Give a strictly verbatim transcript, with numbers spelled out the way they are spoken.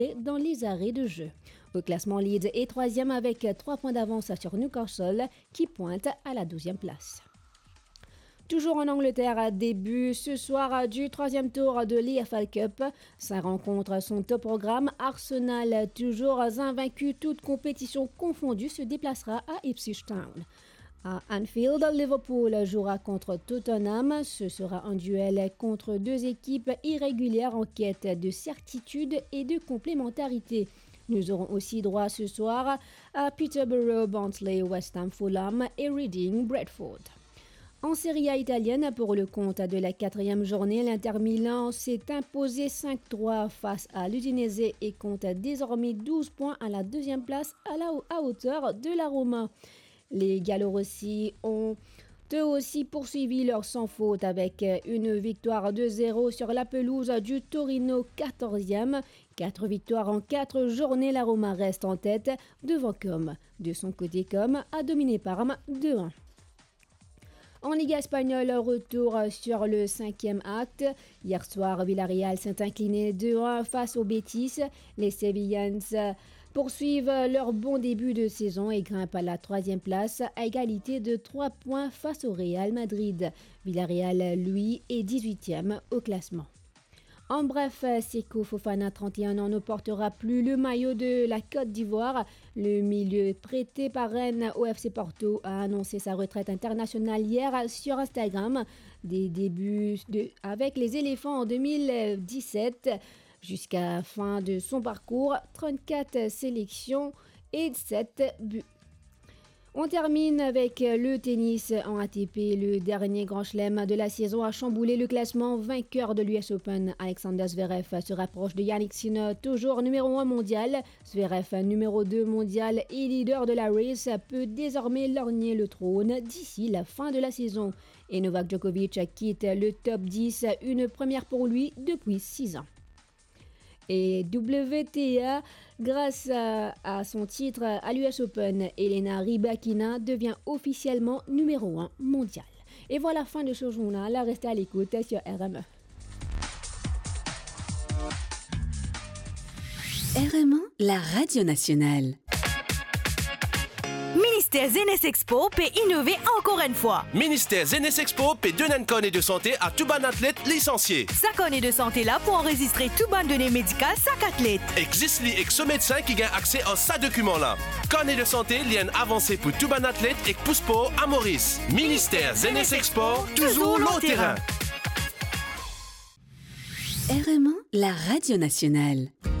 dans les arrêts de jeu. Au classement, Leeds est troisième avec trois points d'avance sur Newcastle qui pointe à la douzième place. Toujours en Angleterre, début ce soir du troisième tour de l'E F L Cup. Cinq rencontres sont au programme. Arsenal, toujours invaincu, toute compétition confondue, se déplacera à Ipswich Town. À Anfield, Liverpool jouera contre Tottenham. Ce sera un duel contre deux équipes irrégulières en quête de certitude et de complémentarité. Nous aurons aussi droit ce soir à Peterborough, Barnsley, West Ham, Fulham et Reading, Bradford. En Serie A italienne, pour le compte de la quatrième journée, l'Inter Milan s'est imposé cinq trois face à l'Udinese et compte désormais douze points à la deuxième place à la à hauteur de la Roma. Les Gallo-Rossi ont eux aussi poursuivi leur sans faute avec une victoire deux zéro sur la pelouse du Torino quatorzième. Quatre victoires en quatre journées, la Roma reste en tête devant Comme. De son côté, Comme a dominé Parme deux un. En Ligue espagnole, retour sur le cinquième acte. Hier soir, Villarreal s'est incliné deux un face au Betis. Les Sevillans poursuivent leur bon début de saison et grimpent à la troisième place à égalité de trois points face au Real Madrid. Villarreal, lui, est dix-huitième au classement. En bref, Seko Fofana, trente et un ans, ne portera plus le maillot de la Côte d'Ivoire. Le milieu prêté par Rennes au F C Porto a annoncé sa retraite internationale hier sur Instagram. Des débuts de, avec les éléphants en deux mille dix-sept jusqu'à la fin de son parcours, trente-quatre sélections et sept buts. On termine avec le tennis en A T P. Le dernier grand chelem de la saison a chamboulé le classement. Vainqueur de l'U S Open, Alexander Zverev se rapproche de Jannik Sinner, toujours numéro un mondial. Zverev, numéro deux mondial et leader de la race, peut désormais lorgner le trône d'ici la fin de la saison. Et Novak Djokovic quitte le top dix, une première pour lui depuis six ans. Et W T A, grâce à, à son titre à l'U S Open, Elena Rybakina devient officiellement numéro un mondial. Et voilà, fin de ce journal. Restez à l'écoute sur R M E. R M E, la radio nationale. Ministère Jeunesse Expo peut innover encore une fois. Ministère Jeunesse Expo peut donner un carnet de santé à tout bon athlète licencié. Sa carnet de santé là pour enregistrer tout bon données médicales chaque athlète. Existe li ex médecin qui gagne accès à ce document là. Carnet de santé lien avancé pour tout bon athlète et pousse pour à Maurice. Ministère Jeunesse Expo, toujours long terrain. R M E, la radio nationale.